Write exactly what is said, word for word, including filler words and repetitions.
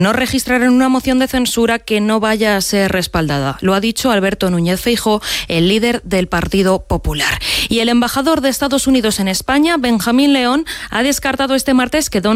no registrarán una moción de censura que no vaya a ser respaldada. Lo ha dicho Alberto Núñez Feijóo, el líder del Partido Popular. Y el embajador de Estados Unidos en España, Benjamín León, ha descartado este martes que Donald